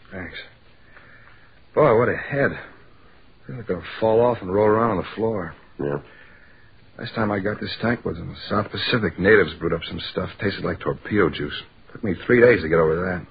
Thanks. Boy, what a head. I feel like I'm going to fall off and roll around on the floor. Yeah. Last time I got this tank was in the South Pacific. Natives brewed up some stuff. Tasted like torpedo juice. Took me 3 days to get over that.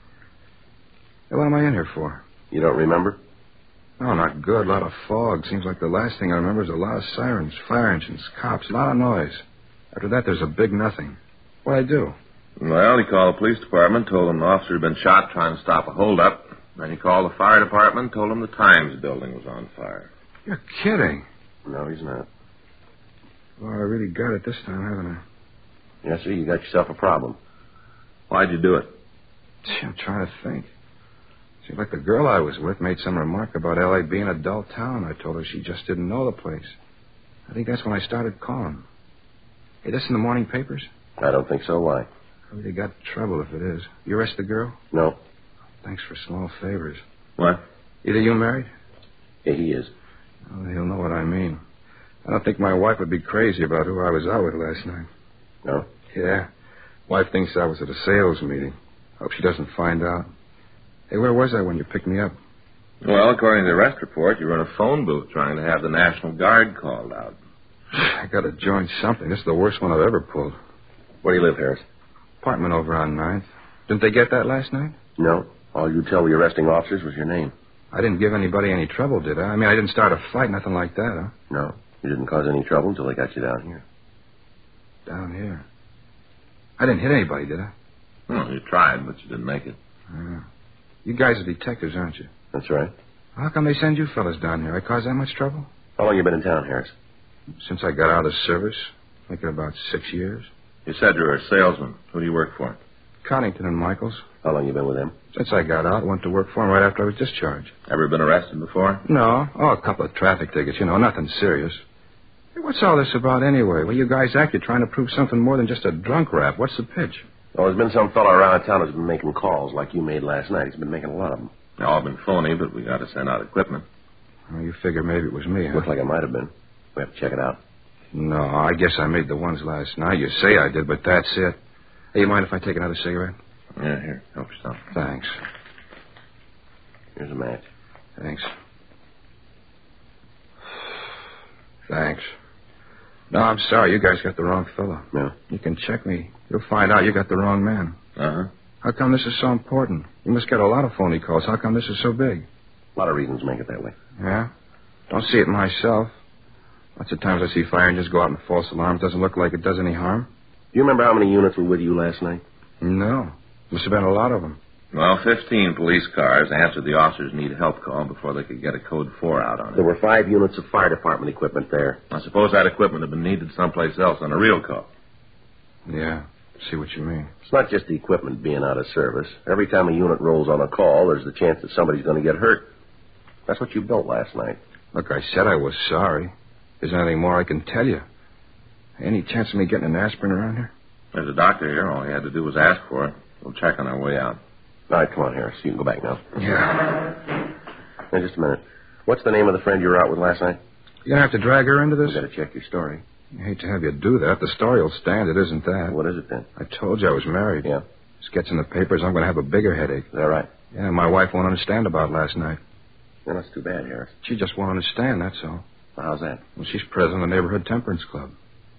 Hey, what am I in here for? You don't remember? No, not good. A lot of fog. Seems like the last thing I remember is a lot of sirens, fire engines, cops, a lot of noise. After that, there's a big nothing. What'd I do? Well, he called the police department, told them the officer had been shot trying to stop a holdup. Then he called the fire department, told them the Times building was on fire. You're kidding. No, he's not. Well, I really got it this time, haven't I? Yes, sir, you got yourself a problem. Why'd you do it? Gee, I'm trying to think. Seemed like the girl I was with made some remark about L.A. being a dull town. I told her she just didn't know the place. I think that's when I started calling. Hey, this in the morning papers? I don't think so. Why? I really got trouble if it is. You arrest the girl? No. Thanks for small favors. What? Either you married? Yeah, he is. Oh, he'll know what I mean. I don't think my wife would be crazy about who I was out with last night. No? Yeah. Wife thinks I was at a sales meeting. Hope she doesn't find out. Hey, where was I when you picked me up? Well, according to the arrest report, you were in a phone booth trying to have the National Guard called out. I gotta join something. This is the worst one I've ever pulled. Where do you live, Harris? Apartment over on 9th. Didn't they get that last night? No. All you tell the arresting officers was your name. I didn't give anybody any trouble, did I? I mean, I didn't start a fight, nothing like that, huh? No. You didn't cause any trouble until they got you down here. Down here. I didn't hit anybody, did I? Well, you tried, but you didn't make it. You guys are detectives, aren't you? That's right. How come they send you fellas down here? I caused that much trouble? How long you been in town, Harris? Since I got out of service. Thinking about 6 years. You said you were a salesman. Who do you work for? Coddington and Michaels. How long you been with them? Since I got out, went to work for him right after I was discharged. Ever been arrested before? No. Oh, a couple of traffic tickets, nothing serious. Hey, what's all this about anyway? Well, you guys act you're trying to prove something more than just a drunk rap. What's the pitch? Well, there's been some fellow around town who's been making calls like you made last night. He's been making a lot of them. They all been phony, but we got to send out equipment. Well, you figure maybe it was me, huh? Looks like it might have been. We have to check it out. No, I guess I made the ones last night. You say I did, but that's it. Hey, you mind if I take another cigarette? Yeah, here. Help yourself. Thanks. Here's a match. Thanks. Thanks. No, I'm sorry. You guys got the wrong fellow. No. You can check me. You'll find out you got the wrong man. Uh-huh. How come this is so important? You must get a lot of phony calls. How come this is so big? A lot of reasons make it that way. Yeah? Don't see it myself. Lots of times I see fire engines go out in false alarms. Doesn't look like it does any harm. Do you remember how many units were with you last night? No. Must have been a lot of them. Well, 15 police cars answered the officer's need help call before they could get a code 4 out on it. There were 5 units of fire department equipment there. I suppose that equipment had been needed someplace else on a real call. Yeah. See what you mean. It's not just the equipment being out of service. Every time a unit rolls on a call, there's the chance that somebody's going to get hurt. That's what you built last night. Look, I said I was sorry. Isn't anything more I can tell you? Any chance of me getting an aspirin around here? There's a doctor here. All he had to do was ask for it. We'll check on our way out. All right, come on, Harris. You can go back now. Yeah. Now, just a minute. What's the name of the friend you were out with last night? You gonna have to drag her into this? We've got to check your story. I hate to have you do that. The story will stand. It isn't that. What is it, then? I told you I was married. Yeah. This gets in the papers. I'm going to have a bigger headache. Is that right? Yeah, my wife won't understand about last night. Yeah, that's too bad, Harris. She just won't understand, that's all. Well, how's that? Well, she's president of the Neighborhood Temperance Club.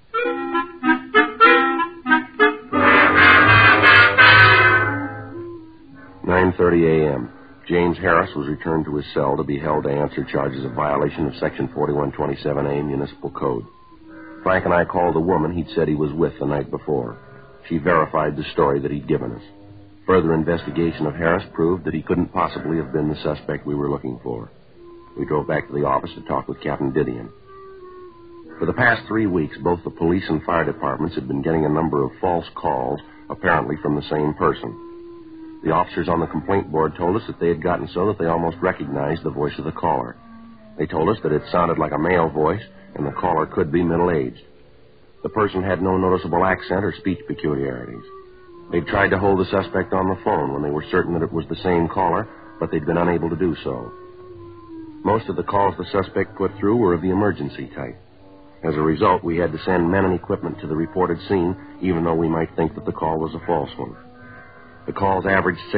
A.M. James Harris was returned to his cell to be held to answer charges of violation of Section 4127A Municipal Code. Frank and I called the woman he'd said he was with the night before. She verified the story that he'd given us. Further investigation of Harris proved that he couldn't possibly have been the suspect we were looking for. We drove back to the office to talk with Captain Didion. For the past 3 weeks, both the police and fire departments had been getting a number of false calls, apparently from the same person. The officers on the complaint board told us that they had gotten so that they almost recognized the voice of the caller. They told us that it sounded like a male voice, and the caller could be middle-aged. The person had no noticeable accent or speech peculiarities. They'd tried to hold the suspect on the phone when they were certain that it was the same caller, but they'd been unable to do so. Most of the calls the suspect put through were of the emergency type. As a result, we had to send men and equipment to the reported scene, even though we might think that the call was a false one. The calls averaged